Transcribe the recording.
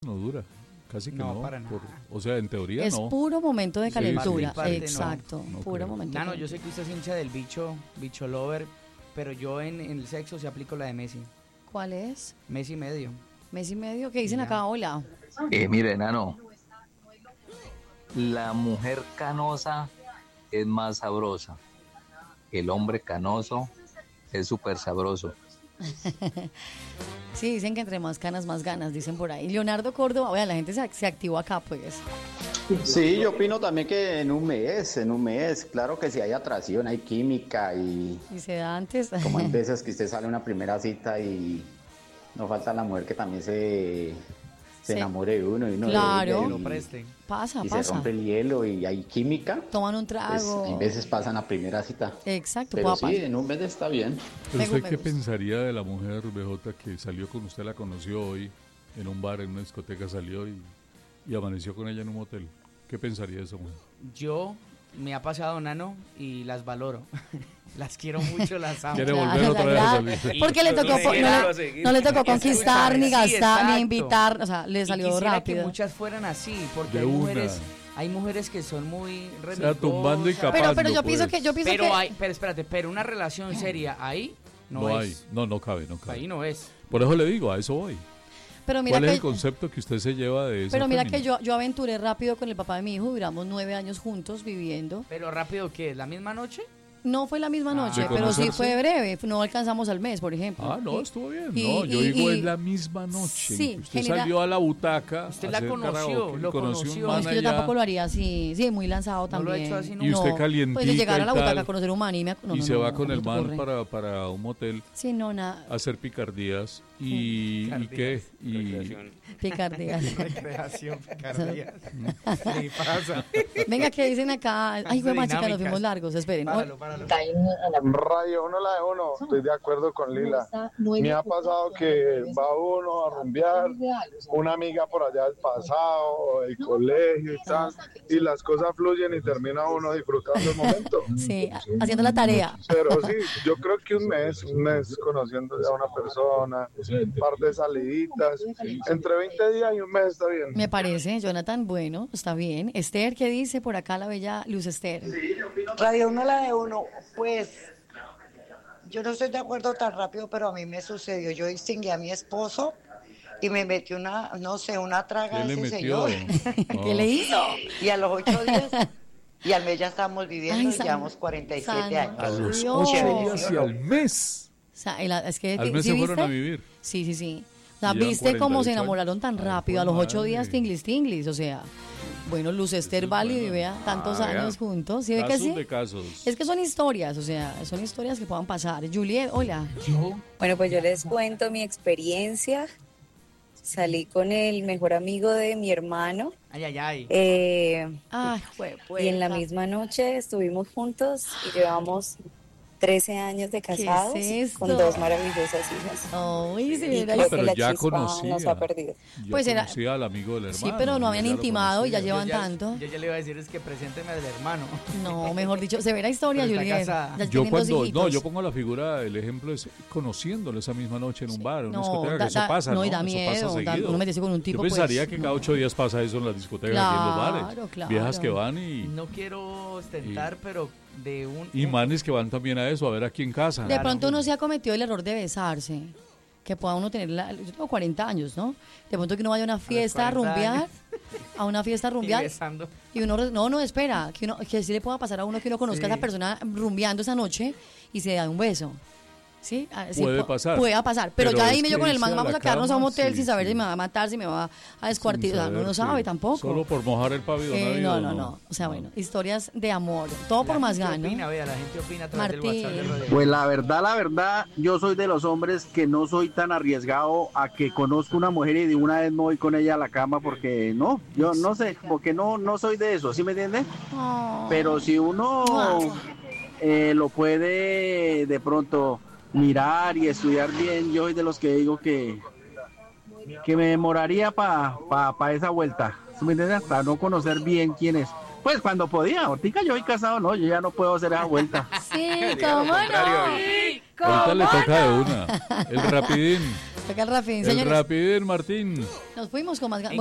no dura. Casi que No, no. para nada. O sea, en teoría Es no. puro momento de Sí, calentura. parte, Exacto, no puro creo. momento. de Nano, yo calentura. sé que usted es hincha del bicho lover, pero yo en el sexo sí aplico la de Messi. ¿Cuál es? Messi medio. Mes y medio. ¿Qué dicen Ya. acá? Hola. Mire, Nano, la mujer canosa es más sabrosa. El hombre canoso es súper sabroso. Sí, dicen que entre más canas, más ganas, dicen por ahí. Leonardo Córdoba, oiga, la gente se activó acá, pues. Sí, yo opino también que en un mes, claro que si hay atracción, hay química y Y se da antes. como hay veces que usted sale a una primera cita y no falta la mujer que también se Sí. enamore de uno y uno de Claro. ella Que lo y, presten. Pasa, y se pasa. rompe el hielo y hay química, Toman un pues trago. hay veces pasan la primera cita. Exacto, Pero puede sí, pasar. en un mes está bien. Pero usted Me qué gusta. pensaría de la mujer BJ que salió con usted, la conoció hoy en un bar, en una discoteca, salió y amaneció con ella en un motel? ¿Qué pensaría de esa mujer? Yo me ha pasado, Nano, y las valoro. Las quiero mucho, las amo. Quiere Claro, volver otra vez a claro. salir. Porque le tocó, no le tocó conquistar, ni Sí, gastar, exacto. ni invitar. O sea, le Y salió quisiera rápido. que muchas fueran así, porque De hay mujeres que son muy O sea, tumbando y renegosas. capaz. Pero yo no pienso puedes. que, Pero espérate, pero una relación seria ahí no hay. es. No cabe. Ahí no es. Por eso le digo, a eso voy. pero mira ¿Cuál es el que, concepto que usted se lleva de esa pero mira fémina? que yo aventuré rápido con el papá de mi hijo, duramos 9 años juntos viviendo. Pero rápido, ¿qué? ¿La misma noche? No fue la misma noche, ¿De pero sí conocerse? fue breve, no alcanzamos al mes, por ejemplo. Ah, no, estuvo bien. y- No, yo y- digo y- es la misma noche. Sí, Usted genera- salió a la butaca. Usted a la hacer conoció, karaoke, lo conoció conoció. un No, es man que yo allá. tampoco lo haría así, sí, muy lanzado No lo también. he hecho así Y nunca. usted calientica Pues de llegar a la y butaca tal, a conocer un man y se va no, con ¿cómo el te man ocurre? para un motel Sí, no, nada, a hacer picardías y qué y picardías. Recreación, picardía. ¿Qué pasa? Venga, ¿qué dicen acá? Ay, güey, chica, nos Dinámicas. fuimos largos, esperen. Páralo, páralo. Radio uno la de uno, estoy de acuerdo con Lila. Me ha pasado que va uno a rumbear, una amiga por allá del pasado, o del colegio y tal, y las cosas fluyen y termina uno disfrutando el momento. Sí, haciendo la tarea. Pero sí, yo creo que un mes conociendo ya a una persona, un par de saliditas, entre 20 días y un mes está bien. Me parece, Jonathan, bueno, está bien. Esther, ¿qué dice por acá la bella Luz Esther? Radio uno la de uno, pues yo no estoy de acuerdo tan rápido, pero a mí me sucedió. Yo distinguí a mi esposo y me metió una, no sé, una traga ¿Qué de le ese metió? señor. ¿Qué le hizo? Y a los 8 días, y al mes ya estamos viviendo Ay, y llevamos 47 años. a los Dios. 8 Chévere, días ¿sí y o no? al mes. O sea, es que Al mes ¿sí se fueron viste? a vivir. Sí, sí, sí. O sea, Y llevan ¿viste cómo 48 se enamoraron tan años. rápido? A Ay, los pues, 8 días, madre. tinglis, o sea. Bueno, Luz Esther, es válido y bueno. vea tantos Ah, vea. años juntos. ¿Sí ve que Casos sí? de casos. Es que son historias, o sea, son historias que puedan pasar. Juliet, hola. Bueno, pues yo les cuento mi experiencia. Salí con el mejor amigo de mi hermano Ay, ay, ay. Ay, y en la misma noche estuvimos juntos y llevamos 13 años de casados esto? con 2 maravillosas hijas. Ay, sí, Y era creo pero que la ya chispa conocía. nos ha perdido. Ya Pues era- conocía al amigo del hermano. Sí, pero no habían ya lo intimado y ya conocía. llevan Yo ya- tanto. Yo ya le iba a decir es que presénteme al hermano. No, mejor dicho, severa historia, Pero está Juliet. casada. Ya Yo tienen dos cuando, no, hijitos. yo pongo la figura, el ejemplo es conociéndolo esa misma noche en un bar, en una No, discoteca, que da- eso da- pasa, no, ¿no? y da Eso miedo, pasa da- seguido. uno meterse con un tipo, Yo pensaría pues, que no. cada 8 días pasa eso en las discotecas aquí en los bares. Claro, claro. Viejas que van y No quiero ostentar, pero de un... manes que van también a eso, a ver aquí en casa. De pronto uno se ha cometido el error de besarse. Que pueda uno tener, yo tengo 40 años, ¿no? De pronto que uno vaya a una fiesta a 40 rumbear, años. a una fiesta a Y rumbear, besando. y uno, no, espera, que sí le pueda pasar a uno que uno conozca Sí. a esa persona rumbeando esa noche y se da un beso. ¿Sí? Sí, Puede pasar. Puede pasar. Pero, Pero ya es dime yo que con el man, irse a vamos la a quedarnos a un cama, hotel sí, sin saber sí. si me va a matar, si me va a descuartizar. Sin Uno no saber, sabe sí. tampoco. Solo por mojar el pabellón. No. O sea, bueno, historias de amor. Todo por La más gente gano. opina, vea, la gente opina a través del Martín. WhatsApp de Radio. Pues la verdad, yo soy de los hombres que no soy tan arriesgado a que conozco una mujer y de una vez me voy con ella a la cama porque no, yo no sé, porque no soy de eso, ¿sí me entiende? Oh. Pero si uno lo puede de pronto mirar y estudiar bien, yo soy de los que digo que me demoraría para esa vuelta, ¿sí me entiende? Hasta no conocer bien quién es. Pues cuando podía, ahorita yo soy casado, no, yo ya no puedo hacer esa vuelta. Sí, cómo no. Ahorita le toca de una. El rapidín. Toca el rapidín, El señores. rapidín, Martín. Nos fuimos con más ganas.